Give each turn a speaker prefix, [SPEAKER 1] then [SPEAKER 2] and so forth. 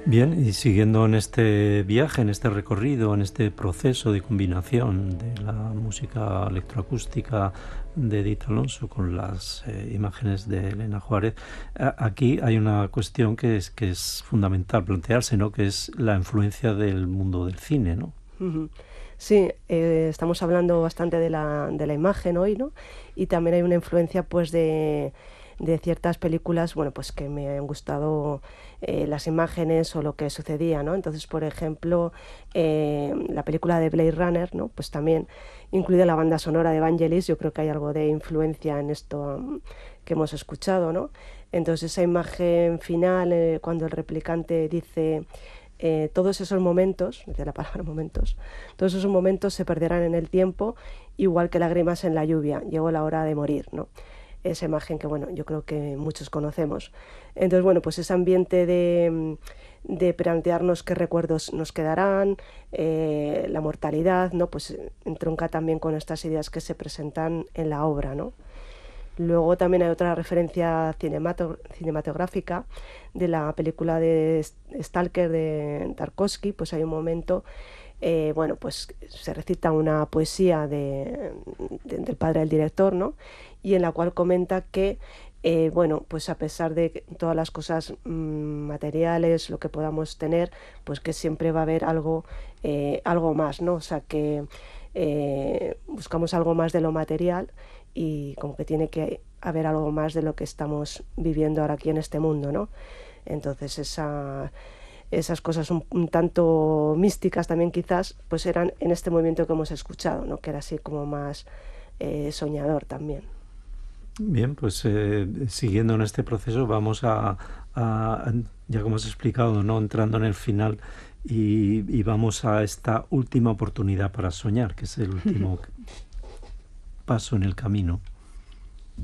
[SPEAKER 1] Bien, y siguiendo en este viaje, en este recorrido, en este proceso de combinación de la música electroacústica de Edith Alonso con las imágenes de Elena Juárez, aquí hay una cuestión que es fundamental plantearse, ¿no? Que es la influencia del mundo del cine, ¿no?
[SPEAKER 2] Ujú. Sí, estamos hablando bastante de la imagen hoy, ¿no? Y también hay una influencia, pues, de ciertas películas, bueno, pues que me han gustado las imágenes o lo que sucedía, ¿no? Entonces, por ejemplo, la película de Blade Runner, ¿no? Pues también, incluida la banda sonora de Vangelis, yo creo que hay algo de influencia en esto que hemos escuchado, ¿no? Entonces, esa imagen final, cuando el replicante dice todos esos momentos, decía la palabra momentos, todos esos momentos se perderán en el tiempo, igual que lágrimas en la lluvia, llegó la hora de morir, ¿no? Esa imagen que, bueno, yo creo que muchos conocemos. Entonces, bueno, pues ese ambiente de plantearnos qué recuerdos nos quedarán, la mortalidad, ¿no? Pues entronca también con estas ideas que se presentan en la obra, ¿no? Luego también hay otra referencia cinematográfica de la película de Stalker de Tarkovsky, pues hay un momento, bueno, pues se recita una poesía del padre del director, ¿no? Y en la cual comenta que, bueno, pues a pesar de todas las cosas materiales, lo que podamos tener, pues que siempre va a haber algo, algo más, ¿no? O sea, que buscamos algo más de lo material y como que tiene que haber algo más de lo que estamos viviendo ahora aquí en este mundo, ¿no? Entonces esas cosas un tanto místicas también quizás, pues eran en este movimiento que hemos escuchado, ¿no? Que era así como más soñador también.
[SPEAKER 1] Bien, pues siguiendo en este proceso vamos ya como has explicado, ¿no? Entrando en el final y vamos a esta última oportunidad para soñar, que es el último paso en el camino.